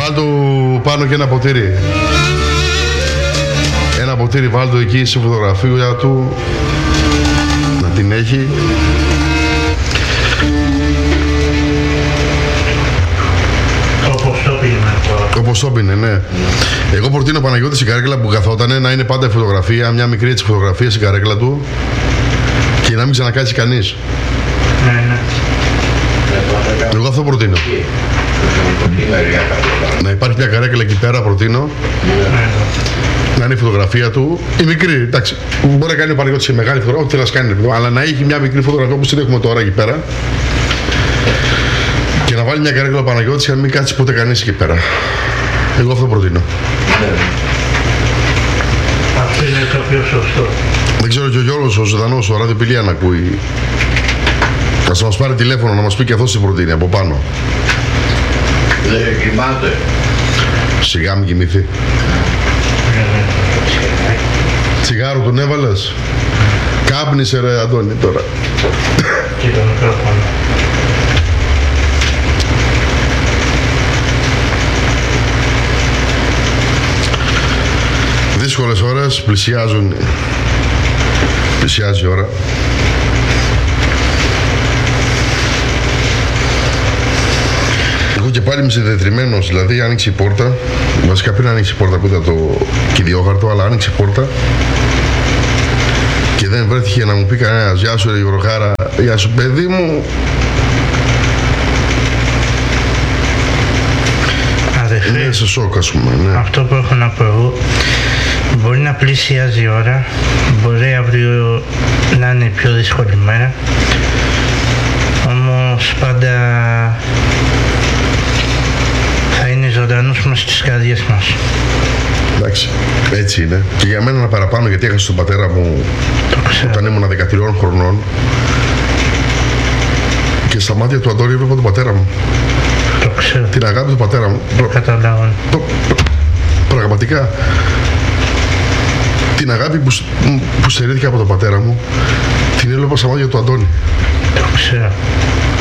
Βάλ του πάνω και ένα ποτήρι. Ένα ποτήρι βάλ του εκεί στη φωτογραφία του. Να την έχει. Όπως το πίνε, ναι. Εγώ προτείνω Παναγιώτη στην καρέκλα που καθότανε να είναι πάντα η φωτογραφία, μια μικρή έτσι φωτογραφία στην καρέκλα του και να μην ξανακάτσει κανείς. Ναι. Εγώ αυτό προτείνω. Να υπάρχει μια καρέκλα εκεί πέρα, προτείνω. Να είναι η φωτογραφία του. Η μικρή, εντάξει. Μπορεί να κάνει ο Παναγιώτης και μεγάλη φωτογραφία, ό,τι θέλει να κάνει, αλλά να έχει μια μικρή φωτογραφία όπως την έχουμε τώρα εκεί πέρα. Και να βάλει μια καρέκλα ο Παναγιώτης και να μην κάτσει ποτέ κανείς εκεί πέρα. Εγώ αυτό προτείνω. Αυτό είναι το πιο σωστό. Δεν ξέρω και ο Γιώργος ο ζωντανός, ο ραδιοπηλία να ακούει. Θα μας πάρει τηλέφωνο να μας πει και αυτός τι προτείνει από πάνω. Δεν κοιμάται. Σιγά μην κοιμηθεί. Τσιγάρο τον έβαλες. Κάπνισε ρε Αντώνη τώρα. Και το μικρόφωνο. Δύσκολες ώρες πλησιάζουν. Πλησιάζει η ώρα. Εγώ και πάλι είμαι συνδεδρυμένος, δηλαδή άνοιξε η πόρτα. Βασικά πριν άνοιξε η πόρτα που ήταν το κυριόχαρτο, αλλά άνοιξε η πόρτα. Και δεν βρέθηκε να μου πει κανένας «Γεια σου ρε Γιωργάρα, γεια σου παιδί μου». Είναι σε σοκ, ας πούμε, ναι. Αυτό που έχω να πω εγώ, μπορεί να πλησιάζει η ώρα, μπορεί αύριο να είναι η πιο δύσκολη μέρα, όμως πάντα θα είναι ζωντανός μας στις καρδιές μας. Εντάξει, έτσι είναι. Και για μένα ένα παραπάνω, γιατί έχασα τον πατέρα μου όταν ήμουν 13 χρονών και στα μάτια του Αντώνη έβλεπα τον πατέρα μου. Το ξέρω. Την αγάπη του πατέρα μου. Καταλάβω. Πραγματικά. Την αγάπη που στερήθηκα από τον πατέρα μου, την έβλεπα στα μάτια του Αντώνη. Το ξέρω.